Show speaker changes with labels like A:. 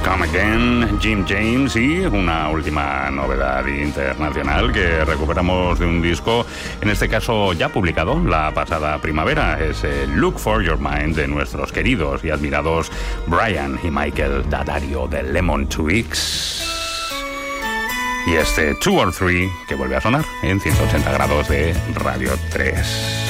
A: Come Again, Jim James, y una última novedad internacional que recuperamos de un disco, en este caso ya publicado la pasada primavera. Es el Look for Your Mind de nuestros queridos y admirados Brian y Michael Daddario de Lemon Twigs. Y este 2 or 3 que vuelve a sonar en 180 grados de Radio 3.